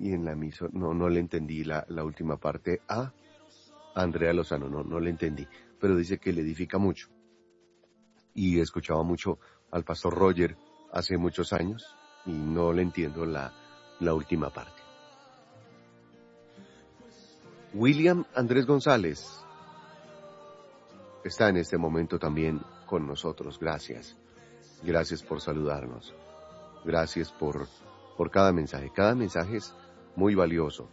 y en la emisora, no le entendí la última parte a Andrea Lozano, no le entendí, pero dice que le edifica mucho. Y escuchaba mucho al pastor Roger hace muchos años y no le entiendo la última parte. William Andrés González está en este momento también con nosotros. Gracias. Gracias por saludarnos. Gracias por cada mensaje. Cada mensaje es muy valioso.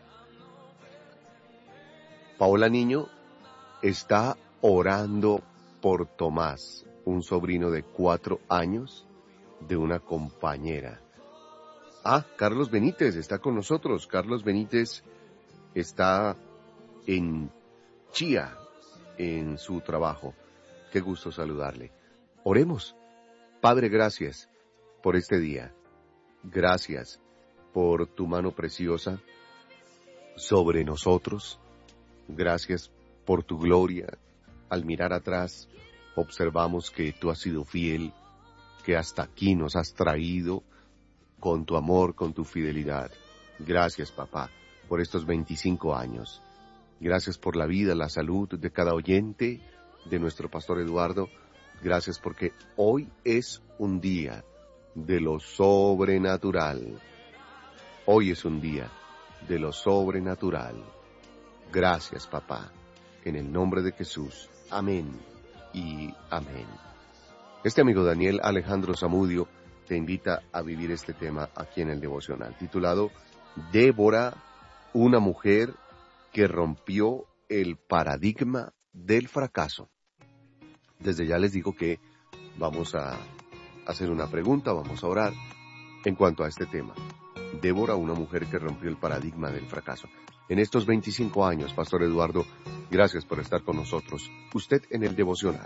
Paola Niño está orando por Tomás, un sobrino de 4 años de una compañera. Carlos Benítez está con nosotros. Carlos Benítez está en Chía, en su trabajo. Qué gusto saludarle. Oremos. Padre, gracias por este día. Gracias por tu mano preciosa sobre nosotros. Gracias por tu gloria. Al mirar atrás, observamos que tú has sido fiel, que hasta aquí nos has traído con tu amor, con tu fidelidad. Gracias, papá, por estos 25 años. Gracias por la vida, la salud de cada oyente, de nuestro pastor Eduardo. Gracias porque hoy es un día de lo sobrenatural. Hoy es un día de lo sobrenatural. Gracias, papá. En el nombre de Jesús. Amén y amén. Este amigo Daniel Alejandro Zamudio te invita a vivir este tema aquí en el devocional, titulado Débora, una mujer que rompió el paradigma del fracaso. Desde ya les digo que vamos a hacer una pregunta, vamos a orar en cuanto a este tema. Débora, una mujer que rompió el paradigma del fracaso. En estos 25 años, Pastor Eduardo, gracias por estar con nosotros. Usted en el devocional.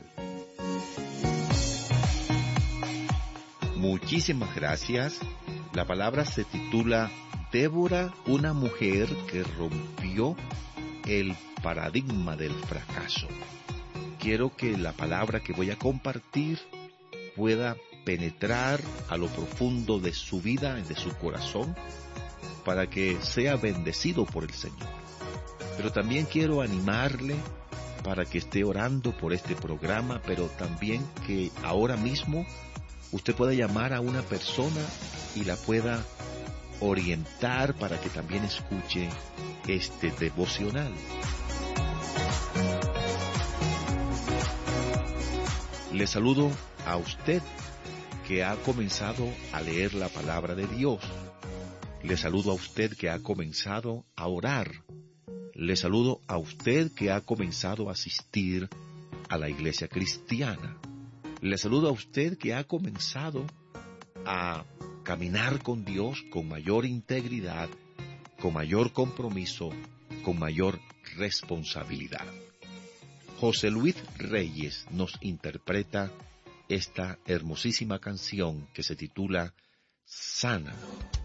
Muchísimas gracias. La palabra se titula Débora, una mujer que rompió el paradigma del fracaso. Quiero que la palabra que voy a compartir pueda penetrar a lo profundo de su vida, de su corazón, para que sea bendecido por el Señor. Pero también quiero animarle para que esté orando por este programa, pero también que ahora mismo usted pueda llamar a una persona y la pueda orientar para que también escuche este devocional. Le saludo a usted que ha comenzado a leer la palabra de Dios. Le saludo a usted que ha comenzado a orar. Le saludo a usted que ha comenzado a asistir a la iglesia cristiana. Le saludo a usted que ha comenzado a caminar con Dios con mayor integridad, con mayor compromiso, con mayor responsabilidad. José Luis Reyes nos interpreta esta hermosísima canción que se titula Sana.